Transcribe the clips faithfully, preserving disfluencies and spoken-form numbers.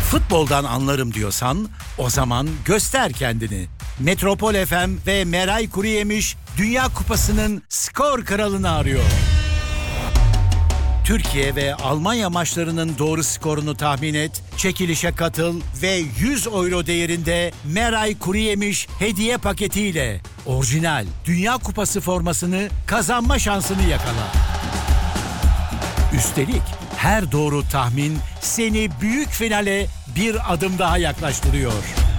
Futboldan anlarım diyorsan o zaman göster kendini. Metropol F M ve Meray Kuruyemiş Dünya Kupası'nın skor kralını arıyor. Türkiye ve Almanya maçlarının doğru skorunu tahmin et, çekilişe katıl ve yüz euro değerinde Meray Kuruyemiş hediye paketiyle orijinal Dünya Kupası formasını kazanma şansını yakala. Üstelik her doğru tahmin seni büyük finale bir adım daha yaklaştırıyor.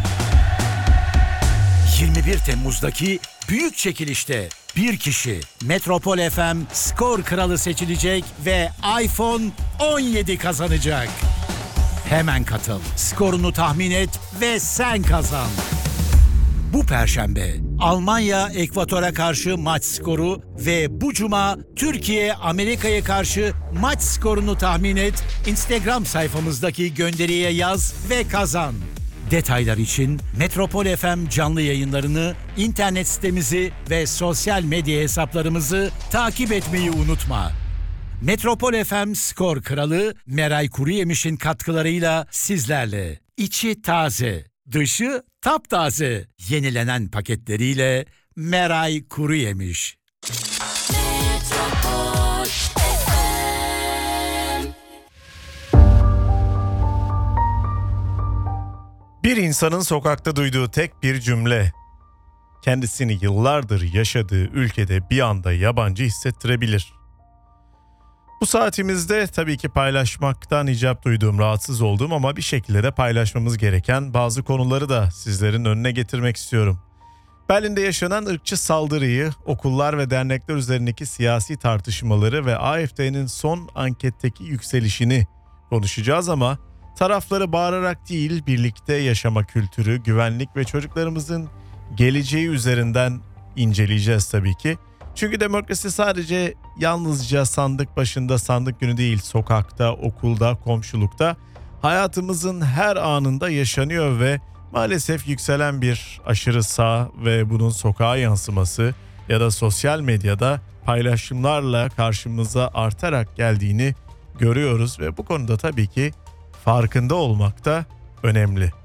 yirmi bir Temmuz'daki büyük çekilişte bir kişi Metropol F M skor kralı seçilecek ve iPhone on yedi kazanacak. Hemen katıl, skorunu tahmin et ve sen kazan. Bu Perşembe Almanya Ekvator'a karşı maç skoru ve bu Cuma Türkiye Amerika'ya karşı maç skorunu tahmin et. Instagram sayfamızdaki gönderiye yaz ve kazan. Detaylar için Metropol F M canlı yayınlarını, internet sitemizi ve sosyal medya hesaplarımızı takip etmeyi unutma. Metropol F M skor kralı Meray Kuruyemiş'in katkılarıyla sizlerle. İçi taze, dışı taptaze. Yenilenen paketleriyle Meray Kuruyemiş. Metropol F M. Bir insanın sokakta duyduğu tek bir cümle, kendisini yıllardır yaşadığı ülkede bir anda yabancı hissettirebilir. Bu saatimizde tabii ki paylaşmaktan icap duyduğum, rahatsız olduğum ama bir şekilde de paylaşmamız gereken bazı konuları da sizlerin önüne getirmek istiyorum. Berlin'de yaşanan ırkçı saldırıyı, okullar ve dernekler üzerindeki siyasi tartışmaları ve A F D'nin son anketteki yükselişini konuşacağız ama tarafları bağırarak değil, birlikte yaşama kültürü, güvenlik ve çocuklarımızın geleceği üzerinden inceleyeceğiz tabii ki. Çünkü demokrasi sadece yalnızca sandık başında, sandık günü değil, sokakta, okulda, komşulukta, hayatımızın her anında yaşanıyor ve maalesef yükselen bir aşırı sağ ve bunun sokağa yansıması ya da sosyal medyada paylaşımlarla karşımıza artarak geldiğini görüyoruz ve bu konuda tabii ki farkında olmak da önemli.